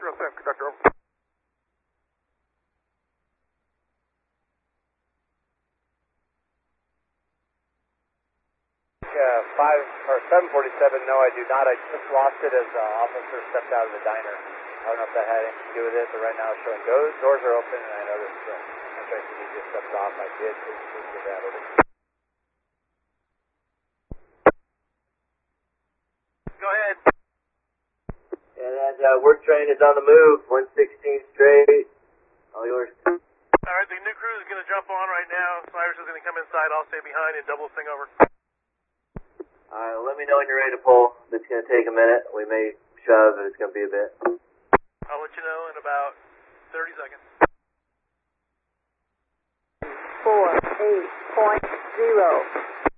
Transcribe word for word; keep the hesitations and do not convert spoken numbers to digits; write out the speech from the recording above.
zero seven, conductor, over. Uh, five or seven forty-seven. No, I do not. I just lost it as the officer stepped out of the diner. I don't know if that had anything to do with it, but right now it's showing doors. Doors are open, and I noticed that after I said he just stepped off, I did just move to that over. Go ahead. And that uh, work train is on the move. one sixteen straight. All yours. All right, the new crew is going to jump on right now. Cyrus is going to come inside. I'll stay behind and double swing over. All right, well, let me know when you're ready to pull. It's going to take a minute. We may shove, and it's going to be a bit. I'll let you know in about thirty seconds. Four, eight, point zero.